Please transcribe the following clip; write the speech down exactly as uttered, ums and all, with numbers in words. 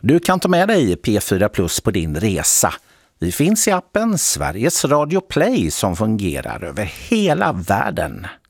Du kan ta med dig P fyra Plus på din resa. Vi finns i appen Sveriges Radio Play som fungerar över hela världen.